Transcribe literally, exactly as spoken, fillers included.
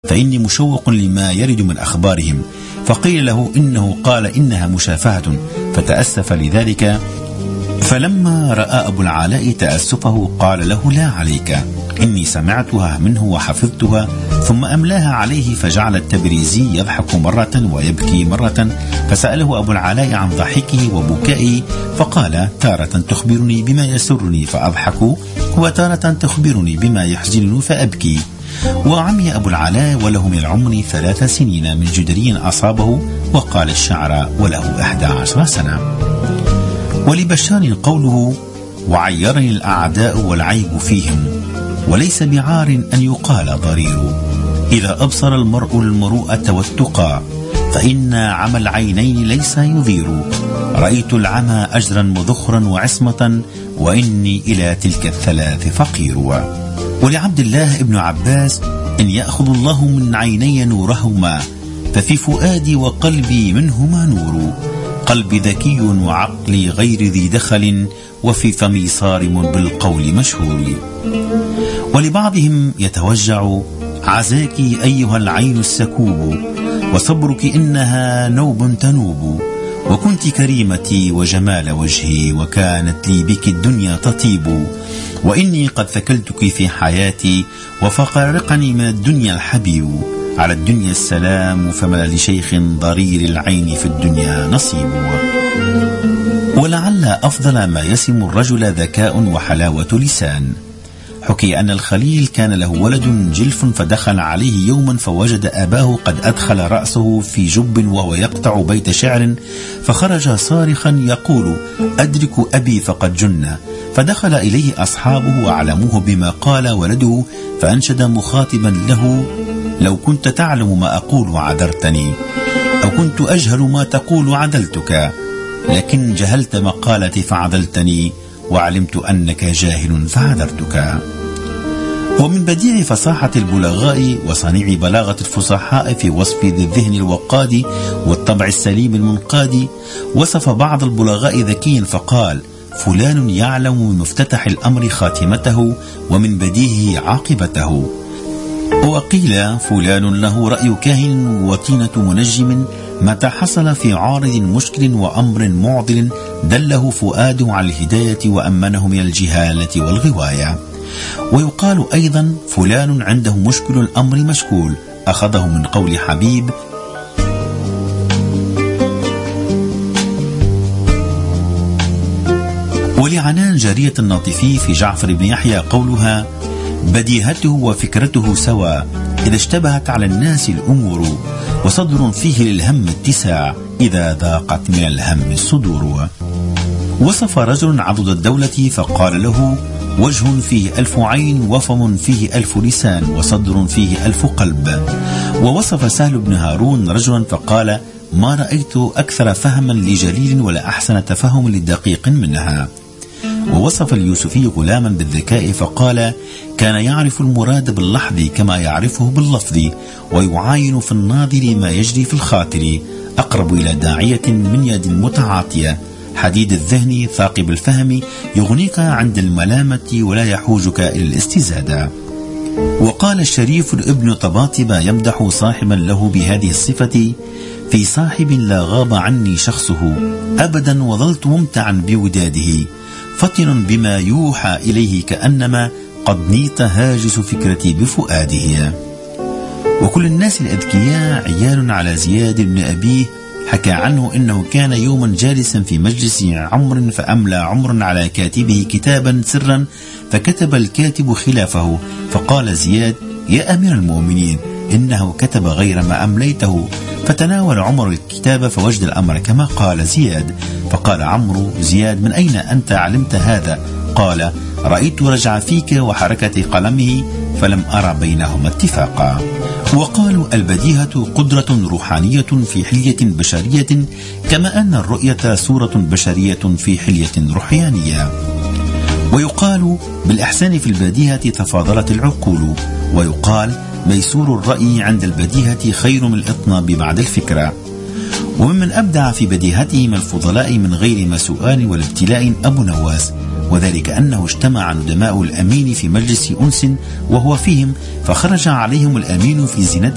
فإني مشوق لما يرد من أخبارهم. فقيل له إنه قال إنها مشافهة، فتأسف لذلك. فلما رأى أبو العلاء تأسفه قال له: لا عليك، إني سمعتها منه وحفظتها. ثم أملاها عليه، فجعل التبريزي يضحك مرة ويبكي مرة. فسأله أبو العلاء عن ضحكه وبكائه، فقال: تارة تخبرني بما يسرني فأضحك، وتارة تخبرني بما يحزنني فأبكي. وعمي أبو العلاء وله من العمر ثلاث سنين من جدري أصابه، وقال الشعر وله إحدى عشر سنة. ولبشار قوله: وعيرني الأعداء والعيب فيهم، وليس بعار أن يقال ضرير. إذا أبصر المرء المروءة والتقى، فإن عمى العينين ليس يضير. رأيت العمى أجرا مذخرا وعصمة، وإني إلى تلك الثلاث فقير. ولعبد الله ابن عباس: إن يأخذ الله من عيني نورهما، ففي فؤادي وقلبي منهما نور. قلبي ذكي وعقلي غير ذي دخل، وفي فمي صارم بالقول مشهور. ولبعضهم يتوجع: عزاك أيها العين السكوب، وصبرك إنها نوب تنوب. وكنت كريمتي وجمال وجهي، وكانت لي بك الدنيا تطيب. وإني قد ثكلتك في حياتي، وفقرقني من الدنيا الحبيب. على الدنيا السلام، فما لشيخ ضرير العين في الدنيا نصيب. ولعل أفضل ما يسم الرجل ذكاء وحلاوة لسان. حكي أن الخليل كان له ولد جلف، فدخل عليه يوما فوجد أباه قد أدخل رأسه في جب وهو يقطع بيت شعر، فخرج صارخا يقول: أدرك أبي فقد جن. فدخل إليه أصحابه وأعلموه بما قال ولده، فأنشد مخاطبا له: لو كنت تعلم ما أقول عذرتني، أو كنت أجهل ما تقول عدلتك، لكن جهلت مقالتي فعدلتني، وعلمت أنك جاهل فعذرتك. ومن بديع فصاحة البلغاء وصنيع بلاغة الفصحاء في وصف ذي الذهن الوقاد والطبع السليم المنقاد، وصف بعض البلغاء ذكي فقال: فلان يعلم من مفتتح الأمر خاتمته، ومن بديهه عاقبته. وقيل: فلان له رأي كاهن وطينة منجم، متى حصل في عارض مشكل وأمر معضل دله فؤاده على الهداية وأمنه من الجهالة والغواية. ويقال أيضا: فلان عنده مشكل الأمر مشكول، أخذه من قول حبيب. ولعنان جارية الناطفي في جعفر بن يحيى قولها: بديهته وفكرته سوا، إذا اشتبهت على الناس الأمور، وصدر فيه للهم اتساع، إذا ضاقت من الهم الصدور. وصف رجل عضد الدولة فقال له: وجه فيه ألف عين، وفم فيه ألف لسان، وصدر فيه ألف قلب. ووصف سهل بن هارون رجلا فقال: ما رأيت أكثر فهما لجليل، ولا أحسن تفهم لدقيق منها. ووصف اليوسفي غلاما بالذكاء فقال: كان يعرف المراد باللحظ كما يعرفه باللفظ، ويعاين في الناظر ما يجري في الخاطر، أقرب إلى داعية من يد المتعاطية، حديد الذهن ثاقب الفهم، يغنيك عند الملامة ولا يحوجك إلى الاستزادة. وقال الشريف ابن طباطبة يمدح صاحبا له بهذه الصفة: في صاحب لا غاب عني شخصه أبدا، وظلت ممتعا بوداده، فطن بما يوحى إليه، كأنما قد نيت هاجس فكرتي بفؤاده. وكل الناس الأذكياء عيال على زياد بن أبيه، حكى عنه إنه كان يوما جالسا في مجلس عمر، فأملى عمر على كاتبه كتابا سرا، فكتب الكاتب خلافه، فقال زياد: يا أمير المؤمنين، إنه كتب غير ما أمليته. فتناول عمر الكتاب فوجد الأمر كما قال زياد، فقال عمرو: زياد، من أين أنت علمت هذا؟ قال: رأيت رجع فيك وحركة قلمه، فلم أرى بينهما اتفاقا. وقالوا: البديهة قدرة روحانية في حلية بشرية، كما أن الرؤية صورة بشرية في حلية روحانية. ويقال: بالإحسان في البديهة تفاضلت العقول. ويقال: ميسور الرأي عند البديهة خير من الإطناب بعد الفكرة. وممن أبدع في بديهته من الفضلاء من غير ما سؤال ولا ابتلاء أبو نواس، وذلك أنه اجتمع ندماء الأمين في مجلس أنس وهو فيهم، فخرج عليهم الأمين في زينته